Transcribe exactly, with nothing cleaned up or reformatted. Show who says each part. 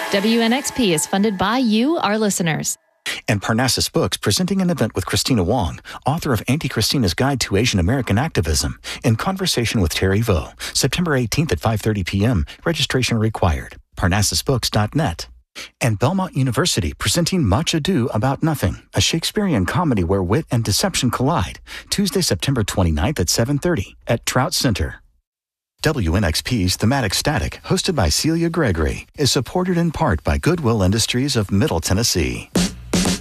Speaker 1: W N X P is funded by you, our listeners.
Speaker 2: And Parnassus Books presenting an event with Christina Wong, author of Auntie Christina's Guide to Asian American Activism, in conversation with Terry Vo, September eighteenth at five thirty p.m. Registration required. Parnassus Books dot net. And Belmont University presenting Much Ado About Nothing, a Shakespearean comedy where wit and deception collide, Tuesday, September twenty-ninth at seven thirty at Trout Center. W N X P's Thematic Static, hosted by Celia Gregory, is supported in part by Goodwill Industries of Middle Tennessee.